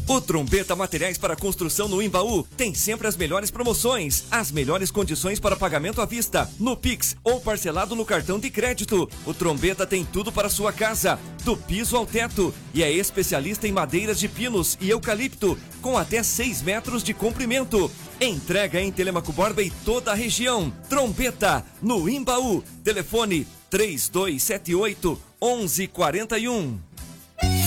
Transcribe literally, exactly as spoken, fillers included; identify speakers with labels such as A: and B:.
A: O Trombeta Materiais para Construção no Imbaú tem sempre as melhores promoções, as melhores condições para pagamento à vista, no Pix ou parcelado no cartão de crédito. O Trombeta tem tudo para sua casa, do piso ao teto, e é especialista em madeiras de pinos e eucalipto, com até seis metros de comprimento. Entrega em Telemaco Borba e toda a região. Trombeta, no Imbaú. Telefone três dois sete oito, um um quatro um.